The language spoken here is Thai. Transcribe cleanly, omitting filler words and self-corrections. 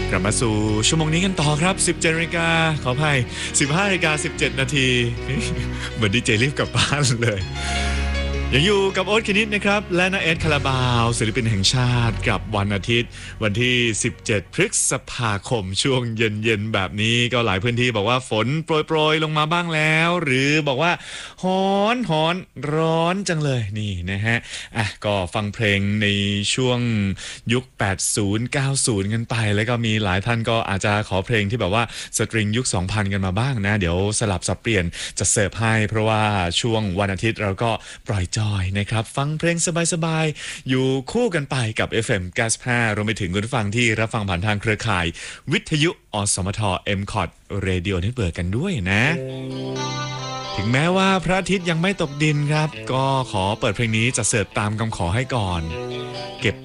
กลับมาสู่ชั่วโมงนี้กันต่อครับ17นาฬิกาขออภัย15นาฬิกา17นาทีเหมือนดีเจรีบกลับบ้านเลยยังอยู่กับโอ๊ตคณิตนะครับและน้าเอสคาราบาวศิลปินแห่งชาติกับวันอาทิตย์วันที่17พฤษภาคมช่วงเย็นๆแบบนี้ก็หลายพื้นที่บอกว่าฝนโปรยๆลงมาบ้างแล้วหรือบอกว่าฮ้อนร้อนจังเลยนี่นะฮะก็ฟังเพลงในช่วงยุค80 90กันไปแล้วก็มีหลายท่านก็อาจจะขอเพลงที่แบบว่าสตริงยุค 2000 กันมาบ้างนะเดี๋ยวสลับสับเปลี่ยนจะเสิร์ฟให้เพราะว่าช่วงวันอาทิตย์เราก็ปล่อยจอยนะครับฟังเพลงสบายๆอยู่คู่กันไปกับ FM 95รวมไปถึงคุณผู้ฟังที่รับฟังผ่านทางเครือข่ายวิทยุอสมท MCOT Radio Network กันด้วยนะถึงแม้ว่าพระอาทิตย์ยังไม่ตกดินครับก็ขอเปิดเพลงนี้จะเสิร์ฟตามคำขอให้ก่อนเก็บ